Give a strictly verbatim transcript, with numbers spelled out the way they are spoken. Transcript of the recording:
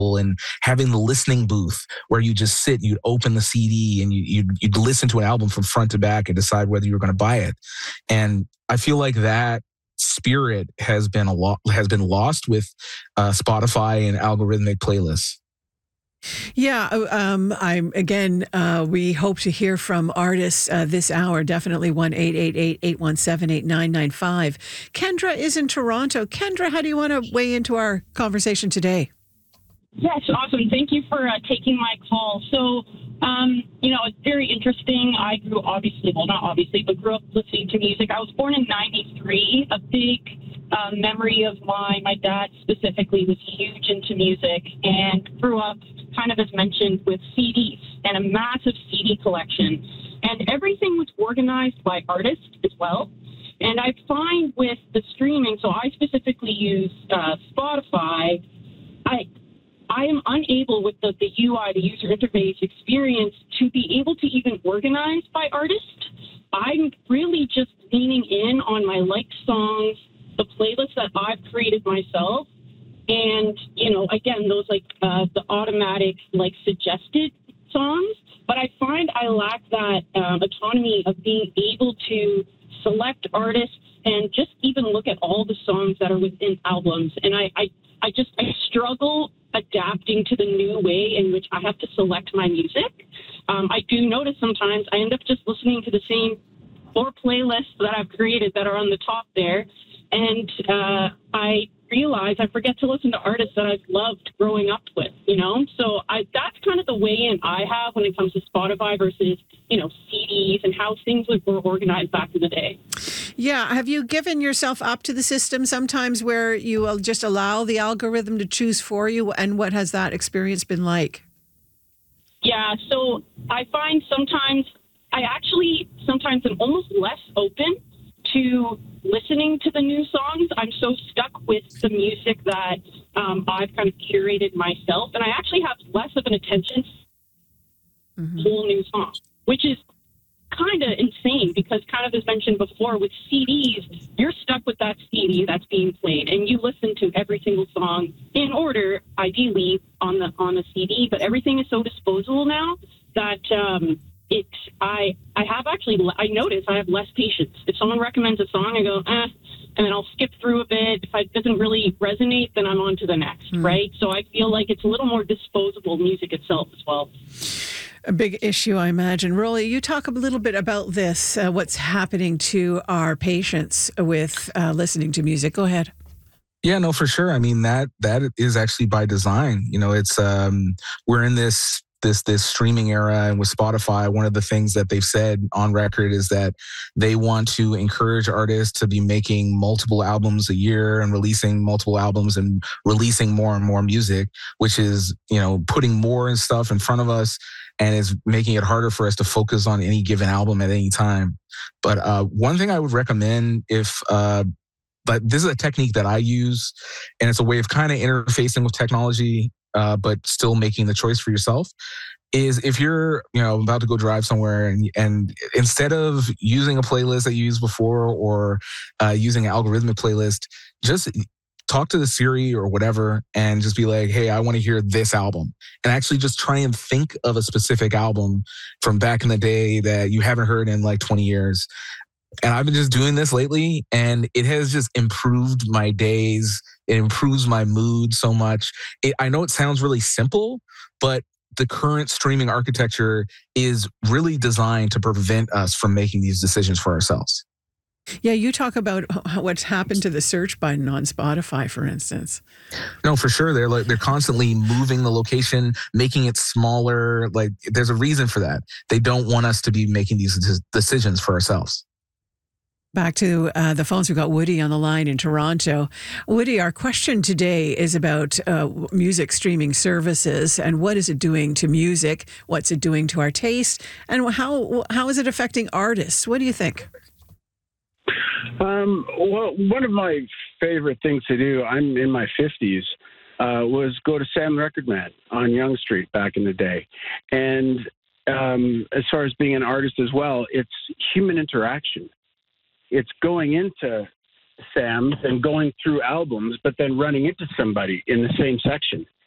and having the listening booth where you just sit, you'd open the C D and you, you'd, you'd listen to an album from front to back and decide whether you were going to buy it. And I feel like that spirit has been a lot, has been lost with uh, Spotify and algorithmic playlists. Yeah, um, I'm again. Uh, we hope to hear from artists uh, this hour. Definitely one eight eight eight, eight one seven, eight nine nine five. Kendra is in Toronto. Kendra, how do you want to weigh into our conversation today? Yes, awesome. Thank you for uh, taking my call. So, um, you know, it's very interesting. I grew obviously, well, not obviously, but grew up listening to music. I was born in ninety-three. A big uh, memory of mine, my dad specifically was huge into music and grew up, kind of as mentioned, with C Ds and a massive C D collection. And everything was organized by artists as well. And I find with the streaming, so I specifically use uh, Spotify, I I am unable with the, the U I, the user interface experience, to be able to even organize by artist. I'm really just leaning in on my liked songs, the playlists that I've created myself, and, you know, again, those like uh, the automatic, like suggested songs. But I find I lack that um, autonomy of being able to select artists and just even look at all the songs that are within albums. And I, I, I just, I struggle adapting to the new way in which I have to select my music. Um, I do notice sometimes I end up just listening to the same four playlists that I've created that are on the top there. And uh, I realize I forget to listen to artists that I've loved growing up with, you know? So I, that's kind of the weigh-in I have when it comes to Spotify versus, you know, C Ds and how things were organized back in the day. Yeah. Have you given yourself up to the system sometimes where you will just allow the algorithm to choose for you? And what has that experience been like? Yeah. So I find sometimes I actually sometimes am almost less open to listening to the new songs. I'm so stuck with the music that um, I've kind of curated myself, and I actually have less of an attention to mm-hmm. whole new song, which is kind of insane because, kind of as mentioned before, with C Ds, you're stuck with that C D that's being played, and you listen to every single song in order, ideally on the on the C D. But everything is so disposable now that um, It's, I, I have actually, I notice I have less patience. If someone recommends a song, I go, eh, and then I'll skip through a bit. If it doesn't really resonate, then I'm on to the next, mm. right? So I feel like it's a little more disposable music itself as well. A big issue, I imagine. Rolly, you talk a little bit about this, uh, what's happening to our patience with uh, listening to music. Go ahead. Yeah, no, for sure. I mean, that that is actually by design. You know, it's, um, we're in this this this streaming era, and with Spotify, one of the things that they've said on record is that they want to encourage artists to be making multiple albums a year and releasing multiple albums and releasing more and more music, which is, you know, putting more and stuff in front of us and is making it harder for us to focus on any given album at any time. But uh, one thing I would recommend, if uh, but this is a technique that I use, and it's a way of kind of interfacing with technology, uh, but still making the choice for yourself, is if you're, you know, about to go drive somewhere and, and instead of using a playlist that you used before or uh, using an algorithmic playlist, just talk to the Siri or whatever and just be like, hey, I want to hear this album. And actually just try and think of a specific album from back in the day that you haven't heard in like twenty years. And I've been just doing this lately, and it has just improved my days. It improves my mood so much. It, I know it sounds really simple, but the current streaming architecture is really designed to prevent us from making these decisions for ourselves. Yeah, you talk about what's happened to the search button on Spotify, for instance. No, for sure. They're like they're constantly moving the location, making it smaller. Like there's a reason for that. They don't want us to be making these decisions for ourselves. Back to uh, the phones. We've got Woody on the line in Toronto. Woody, our question today is about uh, music streaming services and what is it doing to music? What's it doing to our taste? And how how is it affecting artists? What do you think? Um, well, one of my favorite things to do, I'm in my fifties, uh, was go to Sam Record Man on Yonge Street back in the day. And um, as far as being an artist as well, it's human interaction. It's going into Sam's and going through albums, but then running into somebody in the same section